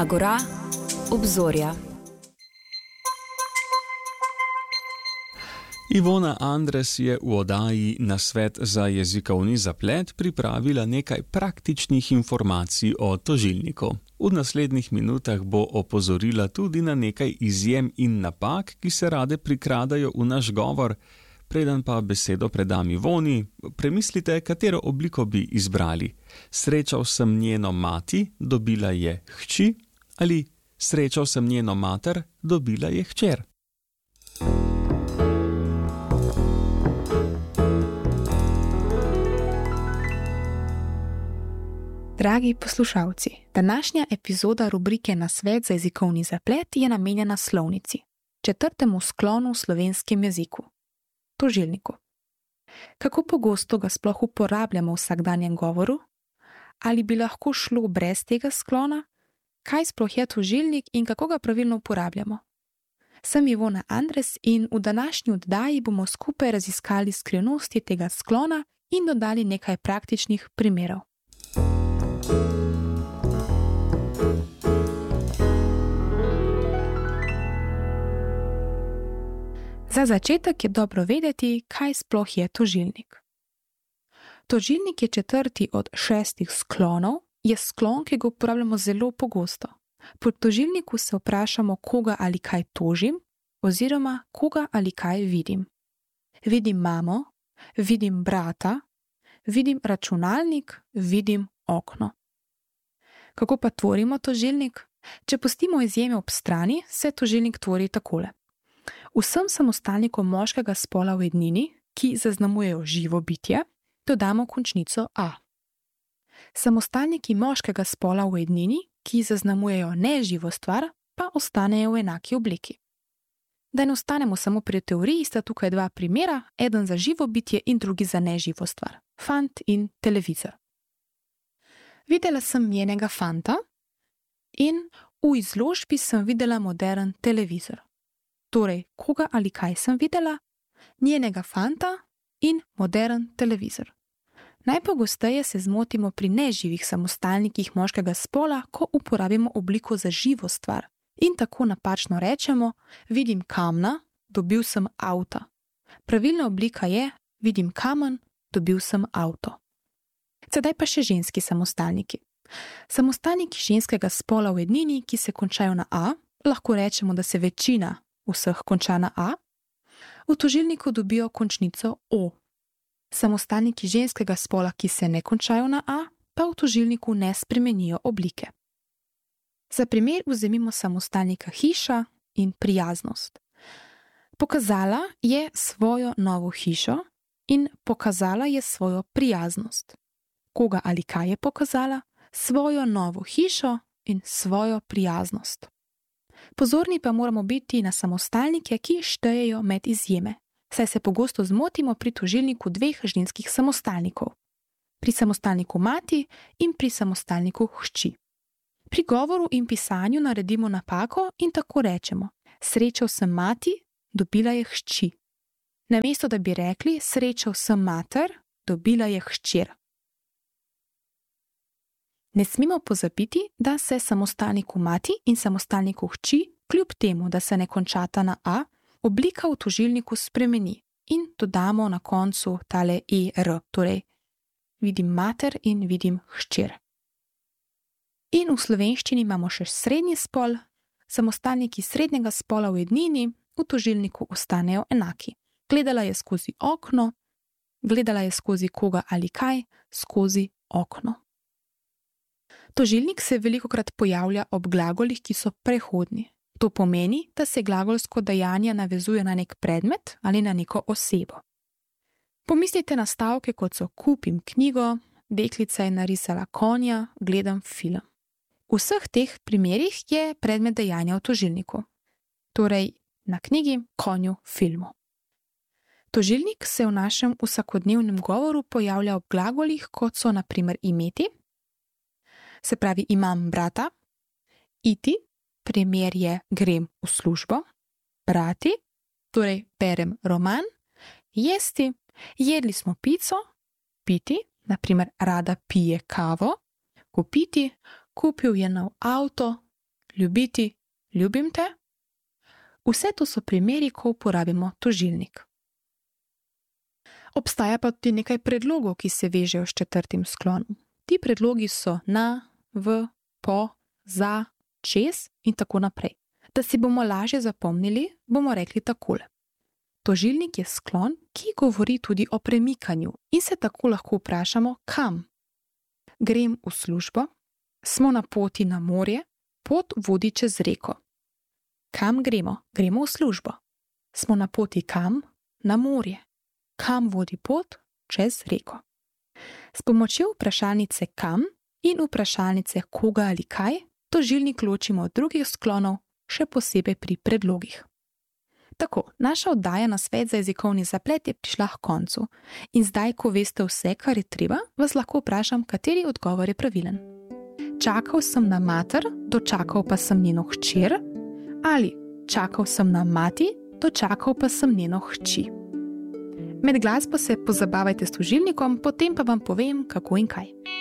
Agora, obzorja. Ivona Andres je v oddaji Nasvet za jezikovni zaplet pripravila nekaj praktičnih informacij o tožilniku. V naslednjih minutah bo opozorila tudi na nekaj izjem in napak, ki se rade prikradajo v naš govor. Preden pa besedo predam Ivoni, premislite, katero obliko bi izbrali. Srečal sem njeno mati, dobila je hči, ali srečal sem njeno mater, dobila je hčer. Dragi poslušalci, današnja epizoda rubrike Nasvet za jezikovni zaplet je namenjena slovnici, 4. sklonu v slovenskem jeziku, tožilniku. Kako pogosto ga sploh uporabljamo v vsakdanjem govoru? Ali bi lahko šlo brez tega sklona? Kaj sploh je tožilnik in kako ga pravilno uporabljamo? Sem Ivona Andres in v današnji oddaji bomo skupaj raziskali skrivnosti tega sklona in dodali nekaj praktičnih primerov. Za začetek je dobro vedeti, kaj sploh je tožilnik. Tožilnik je 4. od 6 sklonov, je sklon, ki ga uporabljamo zelo pogosto. Pri tožilniku se vprašamo, koga ali kaj tožim, oziroma koga ali kaj vidim. Vidim mamo, vidim brata, vidim računalnik, vidim okno. Kako pa tvorimo tožilnik? Če pustimo izjeme ob strani, se tožilnik tvori takole. Vsem samostalnikom moškega spola v ednini, ki zaznamujejo živo bitje, dodamo končnico a. Samostalniki moškega spola v ednini, ki zaznamujejo neživo stvar, pa ostanejo v enaki obliki. Da ne ostanemo samo pri teoriji, sta tukaj dva primera, eden za živo bitje in drugi za neživo stvar. Fant in televizor. Videla sem njenega fanta in v izložbi sem videla modern televizor. Torej, koga ali kaj sem videla? Njenega fanta in modern televizor. Najpogosteje se zmotimo pri neživih samostalnikih moškega spola, ko uporabimo obliko za živo stvar in tako napačno rečemo, vidim kamna, dobil sem avta. Pravilna oblika je, vidim kamen, dobil sem avto. Sedaj pa še ženski samostalniki. Samostalniki ženskega spola v ednini, ki se končajo na a, lahko rečemo, da se večina vseh konča na a, v tožilniku dobijo končnico o. Samostalniki ženskega spola, ki se ne končajo na a, pa v tožilniku ne spremenijo oblike. Za primer vzemimo samostalnika hiša in prijaznost. Pokazala je svojo novo hišo in pokazala je svojo prijaznost. Koga ali kaj je pokazala? Svojo novo hišo in svojo prijaznost. Pozorni pa moramo biti na samostalnike, ki štejejo med izjeme, saj se pogosto zmotimo pri tožilniku dveh ženskih samostalnikov. Pri samostalniku mati in pri samostalniku hči. Pri govoru in pisanju naredimo napako in tako rečemo: srečal sem mati, dobila je hči. Namesto da bi rekli: srečal sem mater, dobila je hčer. Ne smemo pozabiti, da se samostalniku mati in samostalniku hči, kljub temu, da se ne končata na a, oblika v tožilniku spremeni in dodamo na koncu tale er, torej vidim mater in vidim hčer. In v slovenščini imamo še srednji spol, samostalniki srednjega spola v ednini v tožilniku ostanejo enaki. Gledala je skozi okno, gledala je skozi koga ali kaj, skozi okno. Tožilnik se velikokrat pojavlja ob glagolih, ki so prehodni. To pomeni, da se glagolsko dejanje navezuje na nek predmet ali na neko osebo. Pomislite na stavke, kot so kupim knjigo, deklica je narisala konja, gledam film. V vseh teh primerih je predmet dejanja v tožilniku. Torej, na knjigi, konju, filmu. Tožilnik se v našem vsakodnevnem govoru pojavlja ob glagolih, kot so na primer imeti, se pravi imam brata, iti, primer je grem v službo, brati, torej berem roman, jesti, jedli smo pico, piti, na primer rada pije kavo, kupiti, kupil je nov avto, ljubiti, ljubim te. Vse to so primeri, ko uporabimo tožilnik. Obstaja pa tudi nekaj predlogov, ki se vežejo s četrtim sklonom. Ti predlogi so na, v, po, za, čez in tako naprej. Da si bomo lažje zapomnili, bomo rekli takole. Tožilnik je sklon, ki govori tudi o premikanju in se tako lahko vprašamo, kam. Grem v službo, smo na poti na morje, pot vodi čez reko. Kam gremo? Gremo v službo. Smo na poti kam? Na morje. Kam vodi pot? Čez reko. S pomočjo vprašalnice kam in vprašalnice koga ali kaj, tožilnik ločimo od drugih sklonov, še posebej pri predlogih. Tako, naša oddaja na svet za jezikovni zaplet je prišla k koncu in zdaj, ko veste vse, kar je treba, vas lahko vprašam, kateri odgovor je pravilen. Čakal sem na mater, dočakal pa sem njeno hčer, ali čakal sem na mati, dočakal pa sem njeno hči. Med glasbo se pozabavajte s tožilnikom, potem pa vam povem, kako in kaj.